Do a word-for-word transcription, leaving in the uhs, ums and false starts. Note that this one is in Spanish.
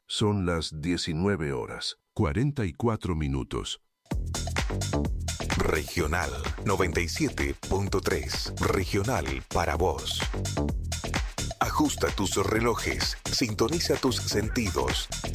Son las diecinueve horas, cuarenta y cuatro minutos. Regional noventa y siete punto tres. Regional para vos. Ajusta tus relojes, sintoniza tus sentidos.